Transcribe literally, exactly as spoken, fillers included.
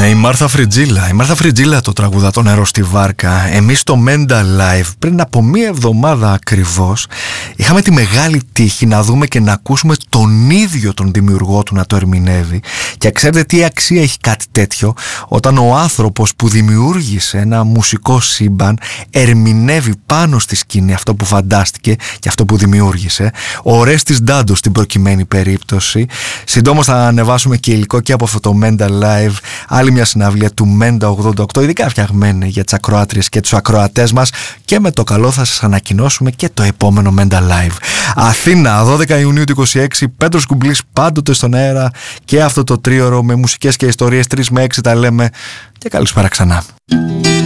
Ναι, η Μάρθα Φριτζίλα. Η Μάρθα Φριτζίλα, το τραγουδά το νερό στη βάρκα. Εμείς στο Mental Live πριν από μία εβδομάδα ακριβώς είχαμε τη μεγάλη τύχη να δούμε και να ακούσουμε τον ίδιο τον δημιουργό του να το ερμηνεύει. Και ξέρετε τι αξία έχει κάτι τέτοιο όταν ο άνθρωπος που δημιούργησε ένα μουσικό σύμπαν ερμηνεύει πάνω στη σκηνή αυτό που φαντάστηκε και αυτό που δημιούργησε. Ο Ορέστης Ντάντος στην προκειμένη περίπτωση. Συντόμως θα ανεβάσουμε και υλικό και από αυτό το Mental Live. Άλλη μια συναυλία του Menda ογδόντα οκτώ, ειδικά φτιαγμένη για τις ακροάτριες και τους ακροατές μας, και με το καλό θα σας ανακοινώσουμε και το επόμενο Menda Live. Αθήνα, δώδεκα Ιουνίου του είκοσι έξι, Πέτρος Κουμπλής πάντοτε στον αέρα, και αυτό το τρίωρο με μουσικές και ιστορίες τρεις με έξι τα λέμε, και καλησπέρα ξανά.